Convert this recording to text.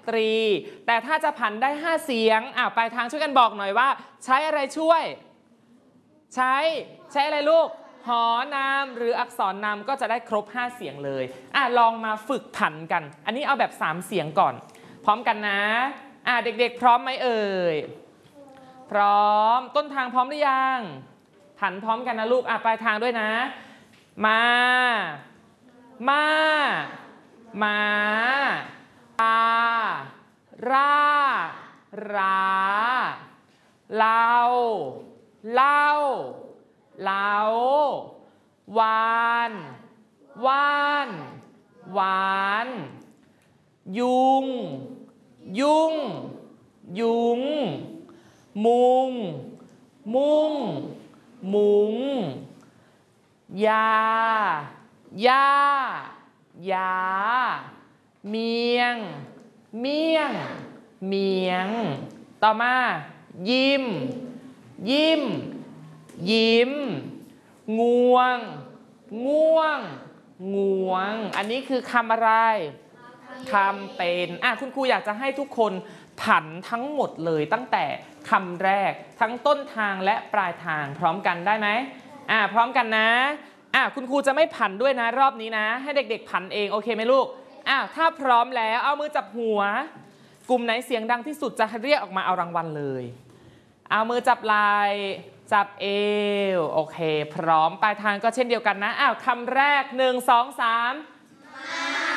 ตรีแต่ถ้าจะผันได้5เสียงปลายทางช่วยกันบอกหน่อยว่าใช้อะไรช่วยใช้อะไรลูกหอนามหรืออักษรนามก็จะได้ครบ5เสียงเลยลองมาฝึกผันกันอันนี้เอาแบบ3เสียงก่อนพร้อมกันนะเด็กๆพร้อมไหมเอ่ยพร้อมต้นทางพร้อมหรือยังผันพร้อมกันนะลูกปลายทางด้วยนะมาตาราเราเล่าวานยุงมุงยาเมียงต่อมายิ้มงวงอันนี้คือคำอะไรคำเป็นคุณครูอยากจะให้ทุกคนผันทั้งหมดเลยตั้งแต่คำแรกทั้งต้นทางและปลายทางพร้อมกันได้ไหมพร้อมกันนะคุณครูจะไม่ผันด้วยนะรอบนี้นะให้เด็กๆผันเองโอเคไหมลูกถ้าพร้อมแล้วเอามือจับหัวกลุ่มไหนเสียงดังที่สุดจะเรียกออกมาเอารางวัลเลยเอามือจับไหล่จับเอวโอเคพร้อมปลายทางก็เช่นเดียวกันนะคำแรก1 2 3